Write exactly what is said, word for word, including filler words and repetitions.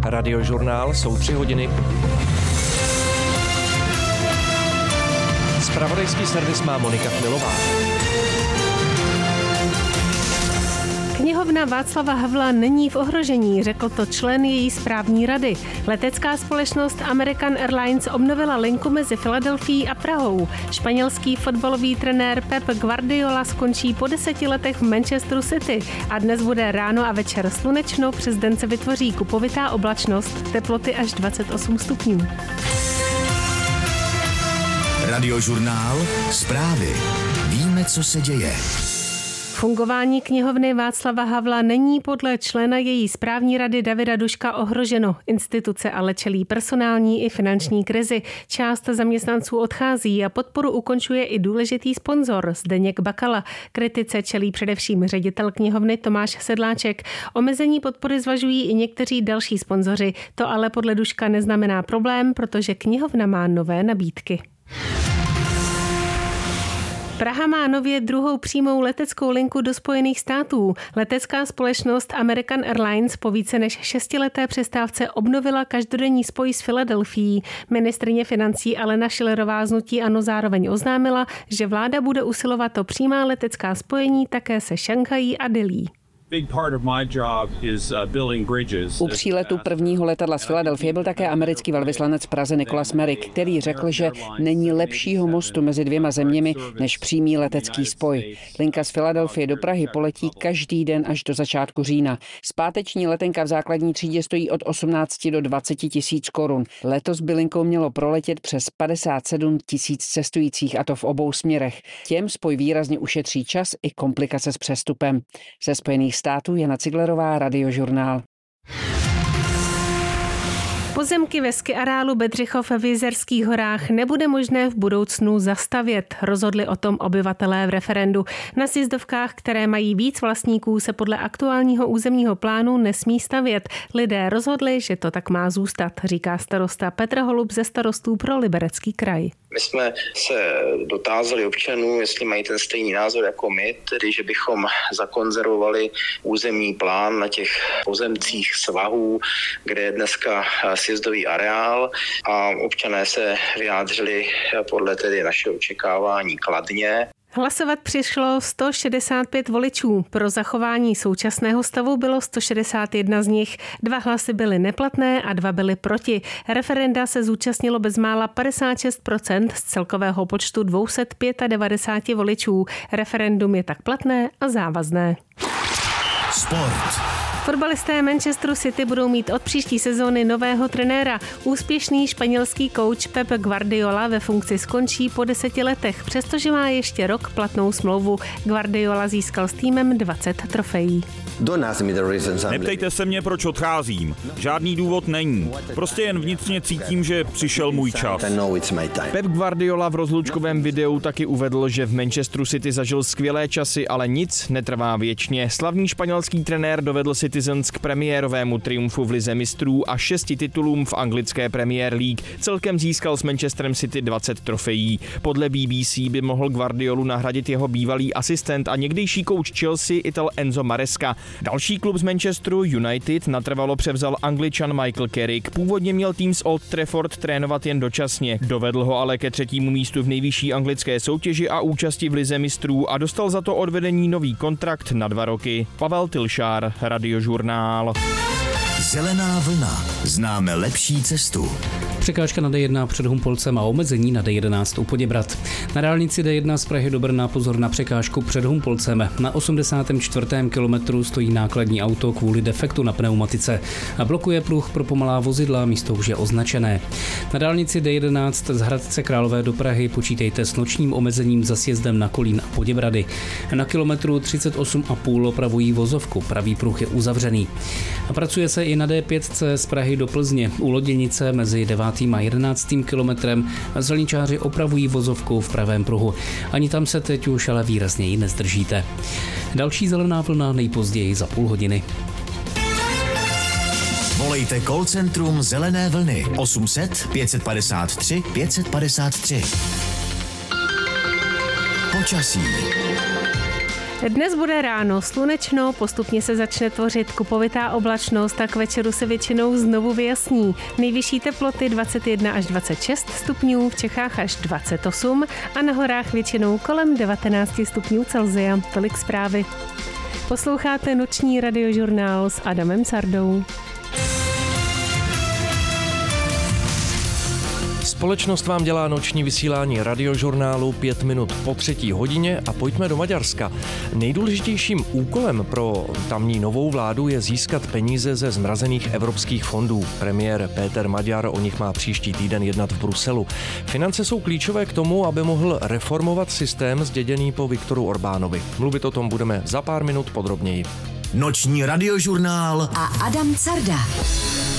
Radiožurnál, jsou tři hodiny. Zpravodajský servis má Monika Chmilová. Knihovna Václava Havla není v ohrožení, řekl to člen její správní rady. Letecká společnost American Airlines obnovila linku mezi Filadelfií a Prahou. Španělský fotbalový trenér Pep Guardiola skončí po deseti letech v Manchesteru City a dnes bude ráno a večer slunečno, přes den se vytvoří kupovitá oblačnost, teploty až dvacet osm stupňů. Radiožurnál, zprávy. Víme, co se děje. Fungování knihovny Václava Havla není podle člena její správní rady Davida Duška ohroženo. Instituce ale čelí personální i finanční krizi. Část zaměstnanců odchází a podporu ukončuje i důležitý sponzor Zdeněk Bakala. Kritice čelí především ředitel knihovny Tomáš Sedláček. Omezení podpory zvažují i někteří další sponzoři. To ale podle Duška neznamená problém, protože knihovna má nové nabídky. Praha má nově druhou přímou leteckou linku do Spojených států. Letecká společnost American Airlines po více než šestileté přestávce obnovila každodenní spoj s Filadelfií. Ministryně financí Alena Schillerová z hnutí ANO zároveň oznámila, že vláda bude usilovat o přímá letecká spojení také se Šanghají a Dillí. U příletu prvního letadla z Filadelfie byl také americký velvyslanec v Praze Nicholas Merrick, který řekl, že není lepšího mostu mezi dvěma zeměmi než přímý letecký spoj. Linka z Filadelfie do Prahy poletí každý den až do začátku října. Zpáteční letenka v základní třídě stojí od osmnácti do dvaceti tisíc korun. Letos by linkou mělo proletět přes padesát sedm tisíc cestujících, a to v obou směrech. Těm spoj výrazně ušetří čas i komplikace s přestupem. Ze Spojených států Jana Ciglerová, Radiožurnál. Pozemky ve skiareálu Bedřichov v Jizerských horách nebude možné v budoucnu zastavět, rozhodli o tom obyvatelé v referendu. Na sjezdovkách, které mají víc vlastníků, se podle aktuálního územního plánu nesmí stavět. Lidé rozhodli, že to tak má zůstat, říká starosta Petr Holub ze Starostů pro Liberecký kraj. My jsme se dotázali občanů, jestli mají ten stejný názor jako my, tedy že bychom zakonzervovali územní plán na těch pozemcích svahů, kde je dneska sjezdový areál, a občané se vyjádřili podle tedy našeho očekávání kladně. Hlasovat přišlo sto šedesát pět voličů. Pro zachování současného stavu bylo sto šedesát jedna z nich. Dva hlasy byly neplatné a dva byly proti. Referenda se zúčastnilo bezmála padesát šest procent z celkového počtu dvě stě devadesát pět voličů. Referendum je tak platné a závazné. Sport. Fotbalisté Manchesteru City budou mít od příští sezóny nového trenéra. Úspěšný španělský kouč Pep Guardiola ve funkci skončí po deseti letech, přestože má ještě rok platnou smlouvu. Guardiola získal s týmem dvacet trofejí. Neptejte se mě, proč odcházím. Žádný důvod není. Prostě jen vnitřně cítím, že přišel můj čas. Pep Guardiola v rozlučkovém videu taky uvedl, že v Manchesteru City zažil skvělé časy, ale nic netrvá věčně. Slavný španělský trenér dovedl Citizens k premiérovému triumfu v lize mistrů a šesti titulům v anglické Premier League. Celkem získal s Manchesterem City dvacet trofejí. Podle B B C by mohl Guardiolu nahradit jeho bývalý asistent a někdejší kouč Chelsea Ital Enzo Maresca. Další klub z Manchesteru, United, natrvalo převzal Angličan Michael Carrick. Původně měl tým z Old Trafford trénovat jen dočasně. Dovedl ho ale ke třetímu místu v nejvyšší anglické soutěži a účasti v lize mistrů a dostal za to od vedení nový kontrakt na dva roky. Pavel Tilšár, Radiožurnál. Zelená vlna. Známe lepší cestu. Překážka na D jedna před Humpolcem a omezení na D jedenáct u Poděbrad. Na dálnici D jedna z Prahy do Brna pozor na překážku před Humpolcem. Na osmdesátém čtvrtém kilometru stojí nákladní auto kvůli defektu na pneumatice a blokuje pruh pro pomalá vozidla, místo už je označené. Na dálnici D jedenáct z Hradce Králové do Prahy počítejte s nočním omezením za sjezdem na Kolín a Poděbrady. Na kilometru třicet osm a půl opravují vozovku, pravý pruh je uzavřený. A pracuje se i na D pět z Prahy do Plzně. U Loděnice mezi devátým a jedenáctým kilometrem silničáři opravují vozovku v pravém pruhu. Ani tam se teď už ale výrazněji nezdržíte. Další zelená vlna nejpozději za půl hodiny. Volejte call centrum Zelené vlny osm set pět padesát tři pět padesát tři. Počasí. Dnes bude ráno slunečno, postupně se začne tvořit kupovitá oblačnost a k večeru se většinou znovu vyjasní. Nejvyšší teploty dvacet jedna až dvacet šest stupňů, v Čechách až dvacet osm a na horách většinou kolem devatenáct stupňů Celsia. Tolik zprávy. Posloucháte noční radiožurnál s Adamem Sardou. Společnost vám dělá noční vysílání radiožurnálu pět minut po třetí hodině a pojďme do Maďarska. Nejdůležitějším úkolem pro tamní novou vládu je získat peníze ze zmrazených evropských fondů. Premiér Péter Magyar o nich má příští týden jednat v Bruselu. Finance jsou klíčové k tomu, aby mohl reformovat systém zděděný po Viktoru Orbánovi. Mluvit o tom budeme za pár minut podrobněji. Noční radiožurnál a Adam Carda.